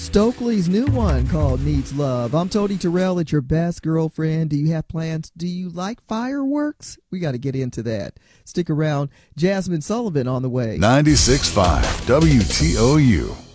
Stokely's new one called Needs Love. I'm Tony Terrell at your best girlfriend. Do you have plans? Do you like fireworks? We got to get into that. Stick around. Jasmine Sullivan on the way. 96.5 WTOU.